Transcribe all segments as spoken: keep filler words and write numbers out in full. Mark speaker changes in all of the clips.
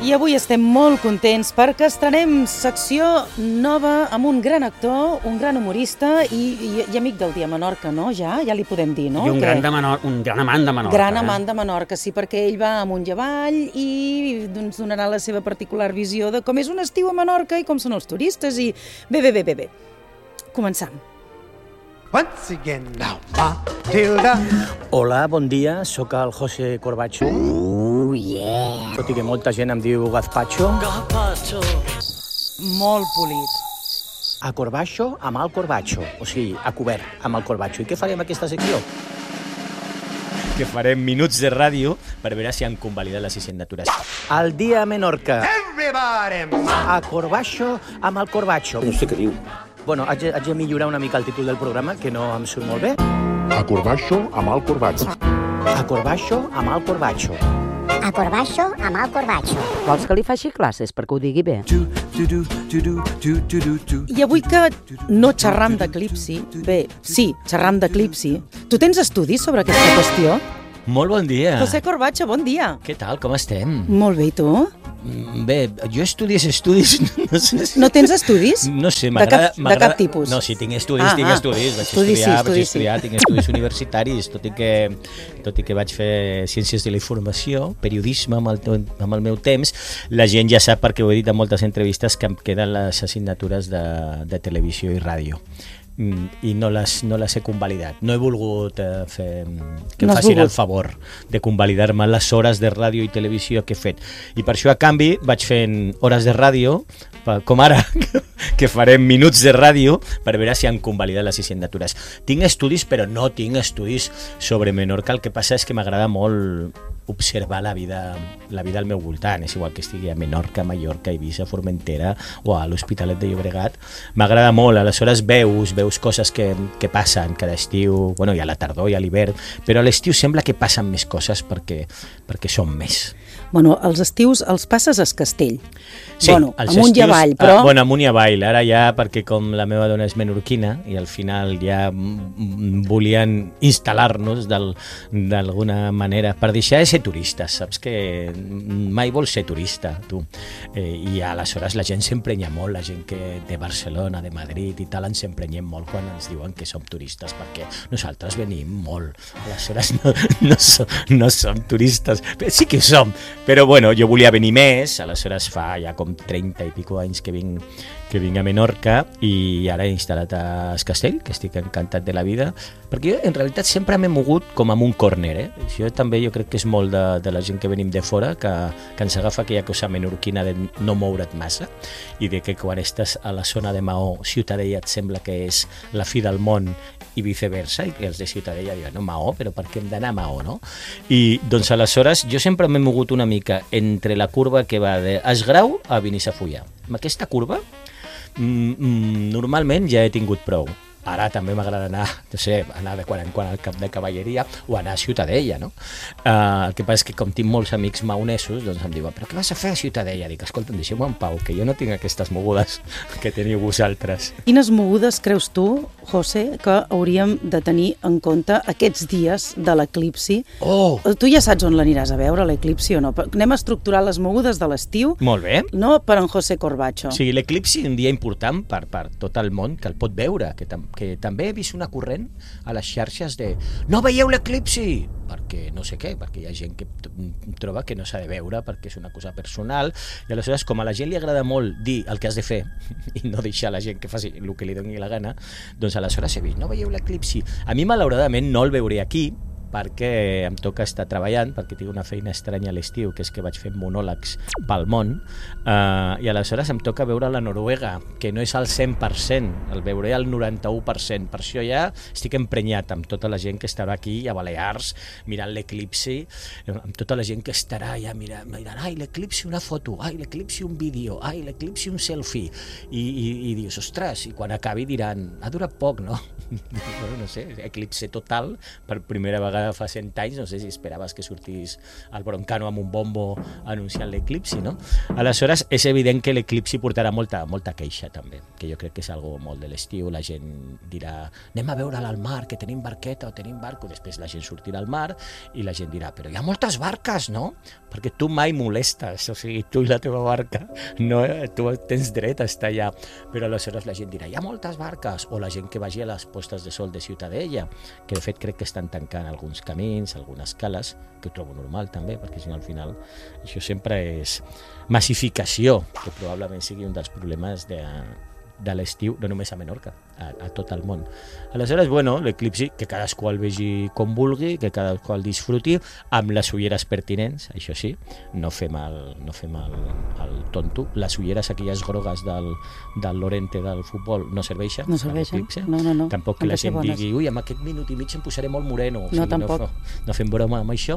Speaker 1: I avui estem molt contents perquè estrenem secció nova amb un gran actor, un gran humorista i, i, i amic del Dia Menorca, no? Ja ja li podem dir, no?
Speaker 2: I un,
Speaker 1: que...
Speaker 2: gran, de Menor... un gran amant de Menorca.
Speaker 1: Gran
Speaker 2: eh?
Speaker 1: amant de Menorca, sí, perquè ell va amunt i avall i ens donarà la seva particular visió de com és un estiu a Menorca i com són els turistes i... Bé, bé, bé, bé, bé. Començam.
Speaker 3: Once again now, Matilda.
Speaker 4: Hola, bon dia, sóc el José Corbacho. Oh, yeah. Tot i que molta gent em diu Gazpacho.
Speaker 5: Gazpacho.
Speaker 1: Molt polit.
Speaker 4: A Corbacho amb el Corbacho, o sigui, a cobert amb el Corbacho. I què farem aquesta secció?
Speaker 6: Que farem minuts de ràdio per veure si han convalidat les assignatures.
Speaker 4: El dia a Menorca.
Speaker 3: Everybody.
Speaker 4: A Corbacho amb el Corbacho.
Speaker 7: No sé què diu.
Speaker 4: Bueno, haig, haig de millorar una mica el títol del programa, que no em surt molt bé.
Speaker 7: A Corbacho amb el Corbacho.
Speaker 4: A Corbacho amb el Corbacho.
Speaker 8: A Corbacho amb el Corbacho.
Speaker 9: Vols que li faci classes perquè ho digui bé?
Speaker 1: I avui que no xerram d'eclipsi, bé, sí, xerram d'eclipsi, tu tens estudis sobre aquesta qüestió?
Speaker 6: Molt bon dia.
Speaker 1: José Corbacho, bon dia.
Speaker 6: Què tal, com estem?
Speaker 1: Molt bé, i tu?
Speaker 6: Bé, jo estudis, estudis... No, sé,
Speaker 1: no tens estudis?
Speaker 6: No sé,
Speaker 1: m'agrada... De, cap, de cap tipus?
Speaker 6: No, sí, tinc estudis,
Speaker 1: ah,
Speaker 6: tinc
Speaker 1: ah.
Speaker 6: estudis. Vaig
Speaker 1: estudis,
Speaker 6: estudiar,
Speaker 1: sí,
Speaker 6: vaig estudiar,
Speaker 1: sí.
Speaker 6: tinc estudis universitaris, tot i que, tot i que vaig fer ciències de la informació, periodisme amb el, amb el meu temps, la gent ja sap, perquè ho he dit en moltes entrevistes, que em queden les assignatures de, de televisió i ràdio. I no les, no les he convalidat. No he volgut eh, fer, que em
Speaker 1: no
Speaker 6: facin el favor de convalidar-me les hores de ràdio i televisió que he fet. I per això, a canvi, vaig fent hores de ràdio, com ara, que farem minuts de ràdio per veure si han convalidat les assignatures. Tinc estudis, però no tinc estudis sobre Menorca. El que passa és que m'agrada molt observar la vida, la vida al meu voltant. És igual que estigui a Menorca, Mallorca, Eivissa, Formentera o a l'Hospitalet de Llobregat. M'agrada molt. Aleshores veus, veus coses que, que passen cada estiu, bueno, i a la tardor i a l'hivern, però a l'estiu sembla que passen més coses perquè, perquè són més.
Speaker 1: Bueno, els estius els passes a Castell.
Speaker 6: Sí,
Speaker 1: bueno,
Speaker 6: els
Speaker 1: amunt
Speaker 6: estius,
Speaker 1: i avall, però...
Speaker 6: Ah, bueno, amunt i avall, ara ja, perquè com la meva dona és menorquina i al final ja volien instal·lar-nos d'alguna manera per deixar de ser turistes, saps que mai vols ser turista, tu. Eh, I aleshores la gent s'emprenya molt, la gent que de Barcelona, de Madrid i tal, ens emprenyem molt quan ens diuen que som turistes, perquè nosaltres venim molt. Aleshores no, no, som, no som turistes, sí que ho som, però bueno, jo volia venir més, aleshores fa ja com trenta i pico anys que vinc, que vinc a Menorca i ara he instal·lat a Es Castell, que estic encantat de la vida, perquè jo en realitat sempre m'he mogut com amb un córner, eh? Això també jo crec que és molt de, de la gent que venim de fora, que, que ens agafa aquella cosa menorquina de no moure't massa i de que quan estàs a la zona de Maó, Ciutadella et sembla que és la fi del món i viceversa, i que els de Ciutadella diuen, no, Maó, però per què hem d'anar a Maó, no? I doncs aleshores jo sempre m'he mogut una mica entre la curva que va de Esgrau a Binissafulla. Amb aquesta curva mm, mm, normalment ja he tingut prou. Ara també m'agrada anar, no sé, anar de quan en quan al camp de cavalleria o anar a Ciutadella, no? Uh, el que passa és que com tinc molts amics maonesos, doncs em diuen, però què vas a fer a Ciutadella? Dic, escolta, deixeu-me en pau, que jo no tinc aquestes mogudes que teniu vosaltres.
Speaker 1: Quines mogudes creus tu, José, que hauríem de tenir en compte aquests dies de l'eclipsi?
Speaker 6: Oh!
Speaker 1: Tu ja saps on l'aniràs a veure, l'eclipsi o no? Anem a estructurar les mogudes de l'estiu.
Speaker 6: Molt bé.
Speaker 1: No per en José Corbacho.
Speaker 6: O sigui, l'eclipsi un dia important per, per tot el món, que el pot veure, que també que també he vist una corrent a les xarxes de no veieu l'eclipsi, perquè no sé què, perquè hi ha gent que troba que no s'ha de veure perquè és una cosa personal, i aleshores com a la gent li agrada molt dir el que has de fer i no deixar la gent que faci el que li doni la gana, doncs aleshores he vist, no veieu l'eclipsi. A mi malauradament no el veuré aquí, perquè em toca estar treballant, perquè tinc una feina estranya a l'estiu, que és que vaig fent monòlegs pel món, eh, i aleshores em toca veure la Noruega, que no és al cent per cent, el veuré al noranta-u per cent. Per això ja estic emprenyat amb tota la gent que estarà aquí a Balears mirant l'eclipsi, amb tota la gent que estarà ja mirant, mirant ai, l'eclipsi una foto, ai, l'eclipsi un vídeo, ai, l'eclipsi un selfie, i, i, i dius, ostres, i quan acabi diran, ha durat poc, no? Bueno, no sé, eclipse total, per primera vegada fa cent anys, no sé si esperaves que sortís el Broncano amb un bombo anunciant l'eclipsi, no? Aleshores, és evident que l'eclipsi portarà molta, molta queixa, també, que jo crec que és algo molt de l'estiu. La gent dirà, anem a veure al mar, que tenim barqueta o tenim barco. Després la gent sortirà al mar i la gent dirà, però hi ha moltes barques, no? Perquè tu mai molestes, o sigui, tu i la teva barca, no, tu tens dret a estar allà. Però aleshores la gent dirà, hi ha moltes barques, o la gent que vagi a les postes de sol de Ciutadella, que de fet crec que estan tancant alguns camins, algunes cales, que ho trobo normal també, perquè si no al final això sempre és massificació, que probablement sigui un dels problemes de, de l'estiu, no només a Menorca, a, a tot el món. Aleshores, bueno, l'eclipsi, que cadascú el vegi com vulgui, que cadascú el disfruti, amb les ulleres pertinents, això sí, no fem el, no fem el, el tonto. Les ulleres aquelles grogues del, del Lorente del futbol no serveixen.
Speaker 1: No serveixen, no, no, no.
Speaker 6: Tampoc que la gent digui, ui, amb aquest minut i mig em posaré molt moreno. O sigui,
Speaker 1: no, tampoc.
Speaker 6: No, no fem broma amb això,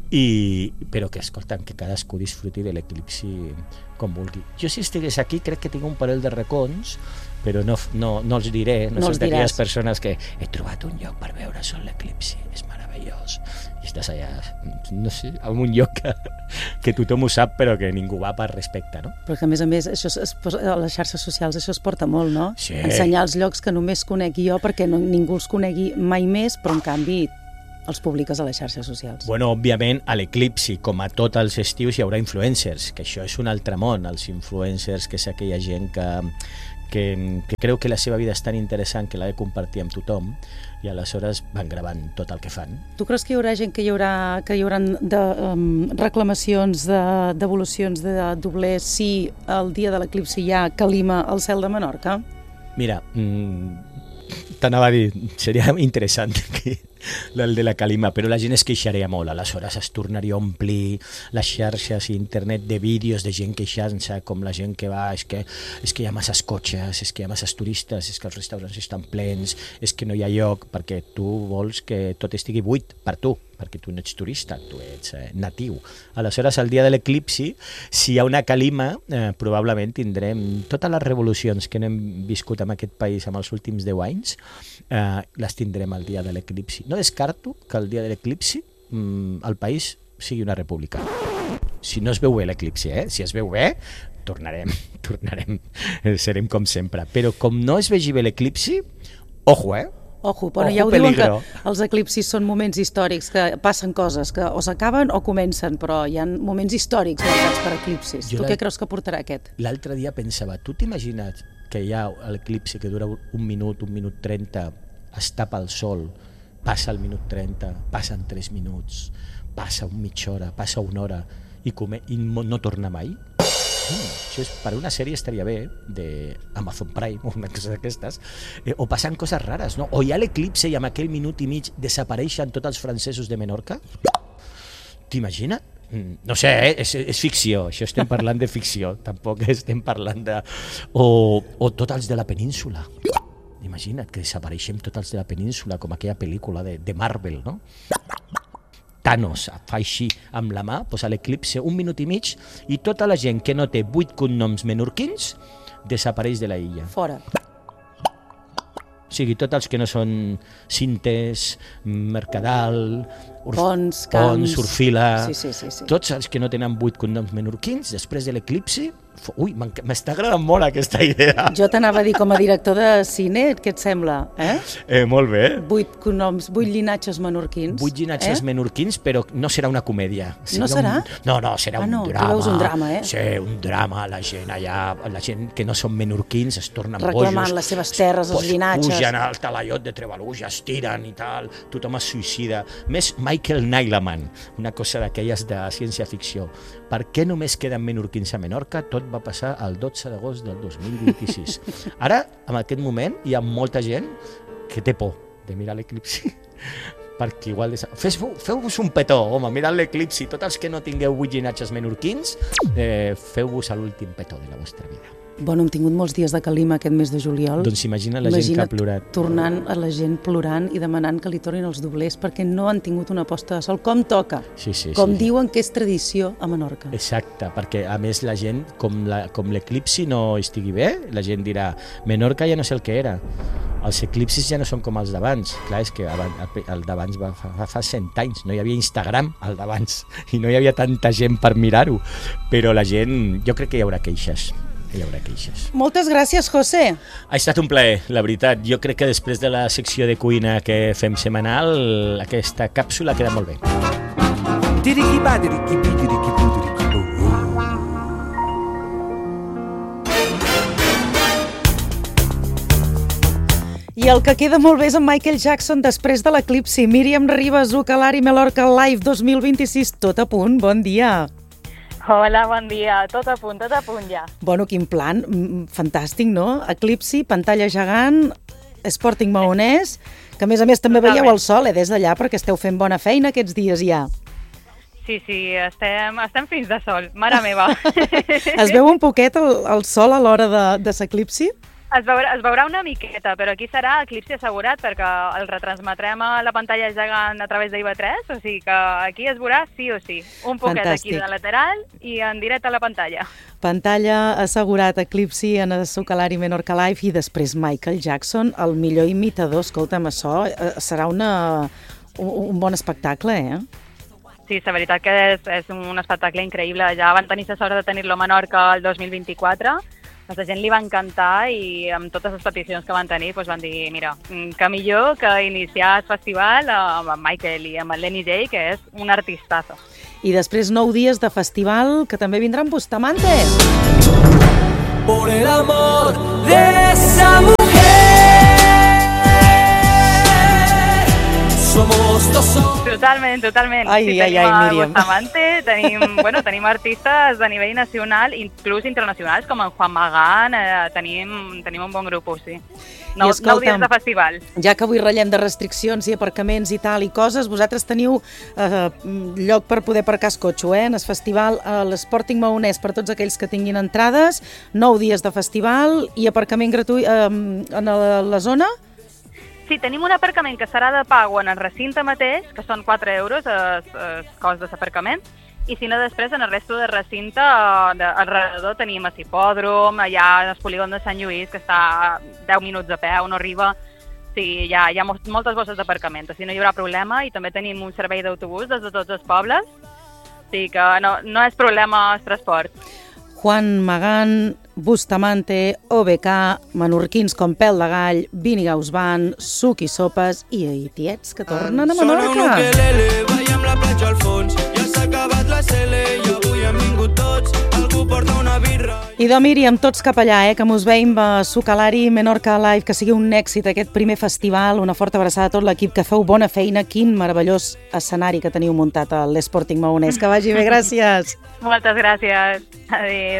Speaker 6: i, però que, escolta'm, que cadascú disfruti de l'eclipsi com vulgui. Jo si estigués aquí crec que tinc un parell de racons, però no, no, no els diré, no, no són d'aquelles persones que he trobat un lloc per veure sol l'eclipsi, és meravellós, i estàs allà, no sé, en un lloc que, que tothom ho sap però que ningú va per respecte, no?
Speaker 1: Però que a més a més, això es, es, a les xarxes socials això es porta molt, no?
Speaker 6: Sí.
Speaker 1: Ensenyar els llocs que només conec jo perquè no, ningú els conegui mai més, però en canvi els publiques a les xarxes socials.
Speaker 6: Bueno, òbviament, a l'eclipsi, com a tots els estius, hi haurà influencers, que això és un altre món, els influencers, que és aquella gent que, que, que creu que la seva vida és tan interessant que l'ha de compartir amb tothom, i aleshores van gravant tot el que fan.
Speaker 1: Tu creus que hi haurà gent que hi haurà, que hi haurà de, um, reclamacions de, devolucions de doblers si el dia de l'eclipsi hi ha calima al cel de Menorca?
Speaker 6: Mira, mmm, t'anava a dir, seria interessant que el de la calima, però la gent es queixaria molt, aleshores es tornaria a omplir les xarxes i internet de vídeos de gent queixant-se, com la gent que va, és que, és que hi ha masses cotxes, és que hi ha masses turistes, és que els restaurants estan plens, és que no hi ha lloc, perquè tu vols que tot estigui buit per tu, perquè tu no ets turista, tu ets eh, natiu. Aleshores, el dia de l'eclipsi, si hi ha una calima, eh, probablement tindrem totes les revolucions que hem viscut en aquest país en els últims deu anys, eh, les tindrem el dia de l'eclipsi. No descarto que el dia de l'eclipsi mm, el país sigui una república. Si no es veu bé l'eclipsi, eh? Si es veu bé, tornarem, tornarem, serem com sempre. Però com no es vegi bé l'eclipsi, ojo, eh?
Speaker 1: Ojo, però ja ho diuen que els eclipsis són moments històrics, que passen coses que o s'acaben o comencen, però hi ha moments històrics marcats per eclipsis. Jo tu què creus que portarà aquest?
Speaker 6: L'altre dia pensava, tu t'imagines que hi ha l'eclipsi que dura un minut, un minut trenta, es tapa el sol, passa el minut trenta, passen tres minuts, passa una mitja hora, passa una hora i, come, i no torna mai? Mm, això és, per una sèrie estaria bé, de Amazon Prime o una cosa d'aquestes, eh, o passen coses rares, no? O hi ha l'eclipse i amb aquell minut i mig desapareixen tots els francesos de Menorca? T'imagines? Mm, no sé, eh? és, és ficció, això estem parlant de ficció, tampoc estem parlant de... O, o tots els de la península. Imagina't que desapareixem tots els de la península, com aquella pel·lícula de, de Marvel, no? Thanos fa així amb la mà, posa l'eclipse un minut i mig i tota la gent que no té vuit cognoms menorquins desapareix de la illa.
Speaker 1: Fora.
Speaker 6: O sigui, tots els que no són Cintes, Mercadal, Urf,
Speaker 1: Pons, Camps...
Speaker 6: Pons, Urfila...
Speaker 1: Sí, sí, sí, sí.
Speaker 6: Tots els que no tenen vuit cognoms menorquins, després de l'eclipsi... Ui, m'està agradant molt aquesta idea.
Speaker 1: Jo t'anava a dir com a director de cine, què et sembla? Eh?
Speaker 6: Eh, molt bé.
Speaker 1: Vuit cognoms, vuit llinatges menorquins.
Speaker 6: Vuit llinatges eh? menorquins, però no serà una comèdia. Serà
Speaker 1: no serà?
Speaker 6: Un... No, no, serà
Speaker 1: ah, no,
Speaker 6: un drama.
Speaker 1: Tu veus un drama, eh?
Speaker 6: Sí, un drama, la gent allà, la gent que no són menorquins es tornen bojos.
Speaker 1: Reclamant les seves terres, els llinatges.
Speaker 6: Pugen al talaiot de Trebaluja, es tiren i tal, tothom es suïcida. Més Michael Nylaman, una cosa d'aquelles de ciència-ficció. Per què només queden menorquins a Menorca? Tot va passar el dotze d'agost del dos mil vint-i-sis. Ara, en aquest moment, hi ha molta gent que té por de mirar l'eclipsi. Perquè igual... De... Feu-vos un petó, home, mirant l'eclipsi. Tots els que no tingueu vuit llinatges menorquins, eh, feu-vos l'últim petó de la vostra vida.
Speaker 1: Bueno, hem tingut molts dies de calima aquest mes de juliol.
Speaker 6: Doncs imagina la gent que ha plorat.
Speaker 1: Tornant a la gent plorant i demanant que li tornin els doblers perquè no han tingut una posta de sol com toca.
Speaker 6: Sí, sí,
Speaker 1: com
Speaker 6: sí.
Speaker 1: diuen que és tradició a Menorca.
Speaker 6: Exacte, perquè a més la gent, com, la, com l'eclipsi no estigui bé, la gent dirà, Menorca ja no sé el que era. els eclipsis ja no són com els d'abans. Clar, és que el d'abans va fa, fa cent anys, no hi havia Instagram al d'abans i no hi havia tanta gent per mirar-ho, però la gent, jo crec que hi haurà queixes. Hi haurà queixes.
Speaker 1: Moltes gràcies, José.
Speaker 6: Ha estat un plaer, la veritat. Jo crec que després de la secció de cuina que fem setmanal, aquesta càpsula queda molt bé.
Speaker 1: I el que queda molt bé és en Michael Jackson després de l'eclipsi. Míriam Ribas, Ucalari Menorca Live dos mil vint-i-sis, tot a punt, bon dia.
Speaker 5: Hola, bon dia, tot a punt, tot a punt ja.
Speaker 1: Bueno, quin plan, fantàstic, no? Eclipsi, pantalla gegant, Sporting Maonès, que a més a més també veieu el sol, eh, des d'allà, perquè esteu fent bona feina aquests dies ja.
Speaker 5: Sí, sí, estem, estem fins de sol, mare meva.
Speaker 1: Es veu un poquet el, el sol a l'hora de, de l'eclipsi?
Speaker 5: Es veurà, es veurà una miqueta, però aquí serà eclipsi assegurat perquè el retransmetrem a la pantalla gegant a través d'I V tres, o sigui que aquí es veurà sí o sí. Un poquet Fantàstic. Aquí de lateral i en directe a la pantalla.
Speaker 1: Pantalla assegurat, eclipsi en Ucalari Menorca Live i després Michael Jackson, el millor imitador. Escolta'm, això serà una, un, un bon espectacle, eh?
Speaker 5: Sí, la veritat que és, és un espectacle increïble. Ja van tenir la sort de tenir-lo a Menorca el dos mil vint-i-quatre. A la gent li va encantar i amb totes les peticions que van tenir doncs van dir, mira, que millor que iniciar el festival amb en Michael i amb el Lenny J, que és un artistazo.
Speaker 1: I després nou dies de festival que també vindrà en Bustamante. Por el amor de esa mujer somos dos.
Speaker 5: Totalment, totalment.
Speaker 1: Ai,
Speaker 5: sí,
Speaker 1: ai, ai, Míriam.
Speaker 5: Bustamante, tenim, bueno, tenim artistes de nivell nacional, inclús internacionals, com en Juan Magán, eh, tenim, tenim un bon grup, sí. Nou, nou dies de festival.
Speaker 1: Ja que avui ratllem de restriccions i aparcaments i tal i coses, vosaltres teniu eh, lloc per poder aparcar el cotxe, eh? En el festival, a l'Sporting Maonès, per tots aquells que tinguin entrades, nou dies de festival i aparcament gratuït eh, en la, la zona?
Speaker 5: Sí, tenim un aparcament que serà de pago en el recinte mateix, que són quatre euros el, el cost de l'aparcament, i si no després en el resto de recinte de, alrededor tenim el hipòdrom, allà el polígon de Sant Lluís, que està a deu minuts a peu, no arriba. Sí, hi ha, hi ha moltes bosses d'aparcament, així no hi haurà problema, i també tenim un servei d'autobús des de tots els pobles, sí que no, no és problema el transport.
Speaker 1: Juan Magán, Bustamante, O B K, menorquins com Pèl de Gall, Vinigaus Band, Suc i Sopes i Aitiets, que tornen a Menorca. Sona un ukelele, veiem la platja al fons, ja s'ha acabat la cele i avui hem vingut tots, algú porta una birra. I de Míriam, tots cap allà, eh, que mos veiem a Ucalari Menorca Live, que sigui un èxit aquest primer festival, una forta abraçada a tot l'equip, que feu bona feina, quin meravellós escenari que teniu muntat a l'Sporting Maonès. Que vagi bé, gràcies.
Speaker 5: Moltes gràcies. Adéu.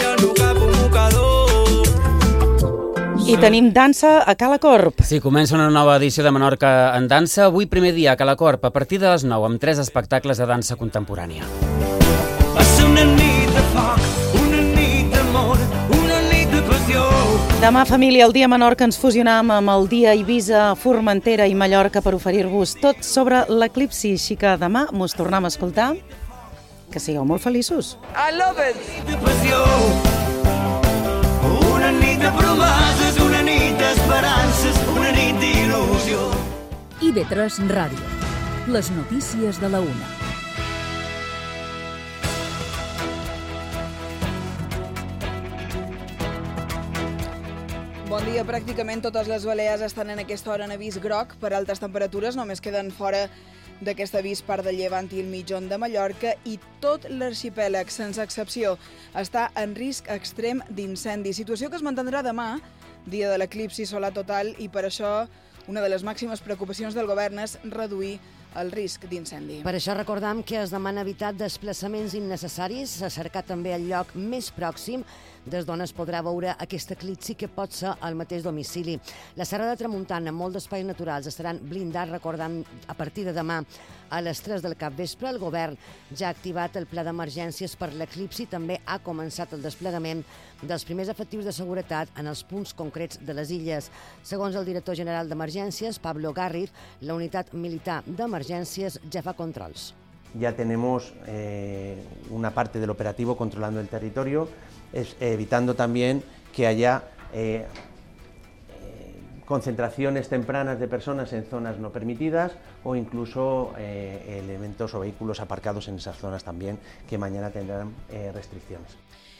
Speaker 1: I tenim dansa a Cala Corp.
Speaker 2: Sí, comença una nova edició de Menorca en dansa. Avui primer dia a Cala Corp, a partir de les nou, amb tres espectacles de dansa contemporània. Va ser una nit de foc, una nit d'amor, una nit de passió.
Speaker 1: Demà, família, el dia Menorca ens fusionam amb el dia Eivissa, Formentera i Mallorca per oferir-vos tot sobre l'eclipsi. Així que demà mos tornem a escoltar. Que sigueu molt feliços.
Speaker 10: I love it! Una nit de promeses, una nit d'esperances, una nit d'il·lusió.
Speaker 11: I V tres Ràdio. Les notícies de la una.
Speaker 12: Bon dia. Pràcticament totes les Balears estan en aquesta hora en avís groc per altes temperatures. Només queden fora d'aquest avís part de Llevant i el mitjon de Mallorca i tot l'arxipèlag, sense excepció, està en risc extrem d'incendi. Situació que es mantindrà demà, dia de l'eclipsi solar total, i per això una de les màximes preocupacions del govern és reduir el risc d'incendi.
Speaker 9: Per això recordam que es demana evitar desplaçaments innecessaris, a cercar també el lloc més pròxim des d'on es podrà veure aquest eclipsi, que pot ser al mateix domicili. La Serra de Tramuntana, molt d'espais naturals estaran blindats, recordant a partir de demà a les tres del capvespre. El govern ja ha activat el pla d'emergències per l'eclipsi, també ha començat el desplegament dels primers efectius de seguretat en els punts concrets de les illes. Segons el director general d'Emergències, Pablo Garriz, la unitat militar d'emergències ja fa controls.
Speaker 13: Ya tenemos eh, una parte del operativo controlando el territorio, es, evitando también que haya eh, eh, concentraciones tempranas de personas en zonas no permitidas o incluso eh, elementos o vehículos aparcados en esas zonas también que mañana tendrán eh, restricciones.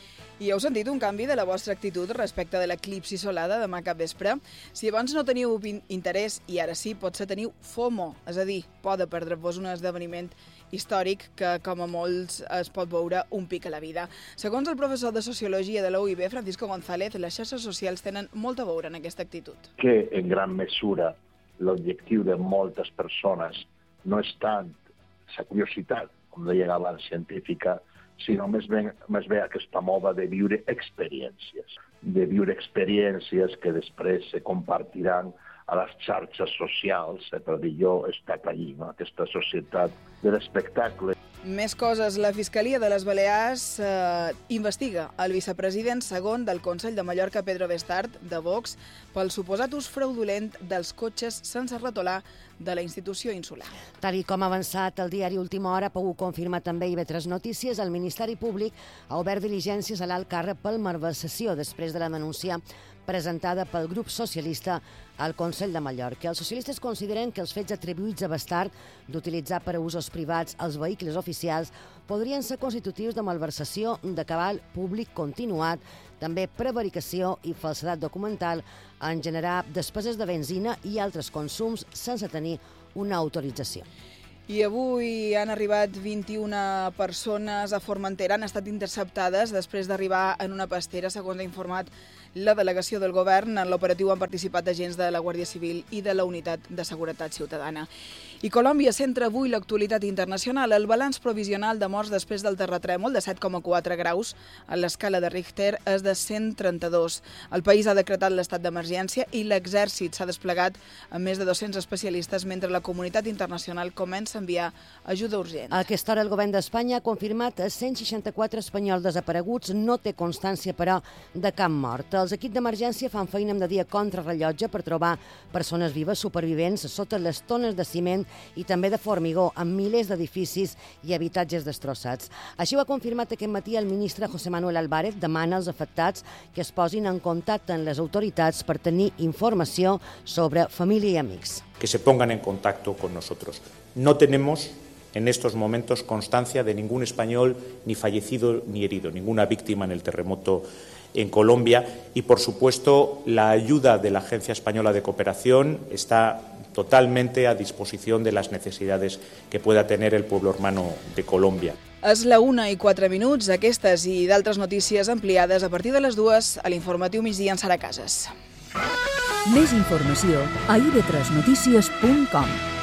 Speaker 12: I heu sentit un canvi de la vostra actitud respecte de l'eclipsi solar de demà cap vespre? Si abans no teniu interès i ara sí, potser teniu FOMO, és a dir, por de perdre-vos un esdeveniment històric que, com a molts, es pot veure un pic a la vida. Segons el professor de Sociologia de la U I B, Francisco González, les xarxes socials tenen molt a veure en aquesta actitud.
Speaker 14: Que, en gran mesura, l'objectiu de moltes persones no és tant la curiositat, com deia abans, científica, sinó més bé, més bé aquesta moda de viure experiències, de viure experiències que després se compartiran a les xarxes socials, eh, per dir jo he estat allí, no? Aquesta societat de l'espectacle.
Speaker 12: Més coses. La Fiscalia de les Balears eh, investiga el vicepresident segon del Consell de Mallorca, Pedro Bestart, de Vox, pel suposat ús fraudulent dels cotxes sense retolar de la institució insular.
Speaker 9: Tal i com ha avançat el diari Última Hora, ha pogut confirmar també I V tres Notícies, el Ministeri Públic ha obert diligències a l'alt càrrec per malversació després de la denúncia presentada pel grup socialista al Consell de Mallorca. Els socialistes consideren que els fets atribuïts a Bestart d'utilitzar per a usos privats els vehicles oficials podrien ser constitutius de malversació de cabal públic continuat, també prevaricació i falsedat documental en generar despeses de benzina i altres consums sense tenir una autorització.
Speaker 12: I avui han arribat vint-i-una persones a Formentera, han estat interceptades després d'arribar en una pastera, segons ha informat la delegació del govern. En l'operatiu han participat agents de la Guàrdia Civil i de la Unitat de Seguretat Ciutadana. I Colòmbia centra avui l'actualitat internacional. El balanç provisional de morts després del terratrèmol de set coma quatre graus a l'escala de Richter és de cent trenta-dos. El país ha decretat l'estat d'emergència i l'exèrcit s'ha desplegat amb més de dos-cents especialistes mentre la comunitat internacional comença a enviar ajuda urgent.
Speaker 9: A aquesta hora el govern d'Espanya ha confirmat cent seixanta-quatre espanyols desapareguts. No té constància, però, de cap mort. Els equips d'emergència fan feina amb de dia contrarrellotge per trobar persones vives supervivents sota les tones de ciment i també de formigó, amb milers d'edificis i habitatges destrossats. Així ho ha confirmat aquest matí el ministre José Manuel Álvarez. Demana als afectats que es posin en contacte amb les autoritats per tenir informació sobre família i amics.
Speaker 15: Que se pongan en contacto con nosotros. No tenemos en estos momentos constancia de ningún español ni fallecido ni herido, ninguna víctima en el terremoto en Colombia y, por supuesto, la ayuda de la Agencia Española de Cooperación está totalmente a disposición de las necesidades que pueda tener el pueblo hermano de Colombia.
Speaker 12: És la una i quatre minuts. Aquestes i d'altres notícies ampliades a partir de les dues a l'informatiu migdia en Sara Casas.
Speaker 11: Més informació a i ve tres notícies punt com.